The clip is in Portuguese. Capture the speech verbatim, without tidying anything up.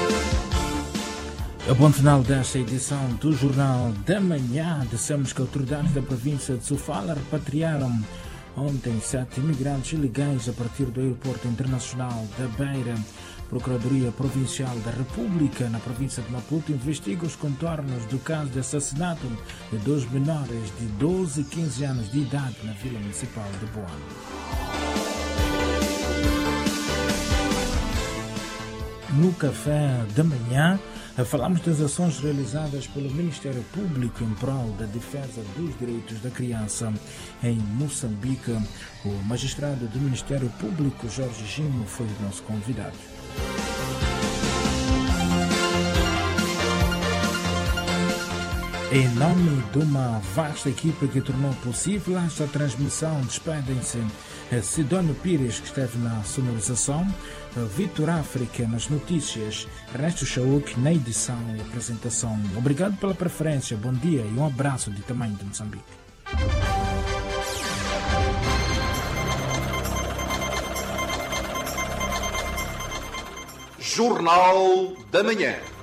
A bom final desta edição do Jornal da Manhã, dissemos que autoridades da província de Sofala repatriaram ontem sete imigrantes ilegais a partir do aeroporto internacional da Beira. Procuradoria Provincial da República na província de Maputo investiga os contornos do caso de assassinato de dois menores de doze e quinze anos de idade na Vila Municipal de Boano. No café da manhã, falamos das ações realizadas pelo Ministério Público em prol da defesa dos direitos da criança em Moçambique. O magistrado do Ministério Público, Jorge Gimo, foi o nosso convidado. Em nome de uma vasta equipa que tornou possível esta transmissão, despedem-se Sidónio Pires, que esteve na sonorização, Vitor África nas notícias, Ernesto Chauk na edição e apresentação. Obrigado pela preferência, bom dia e um abraço de tamanho de Moçambique. Jornal da Manhã.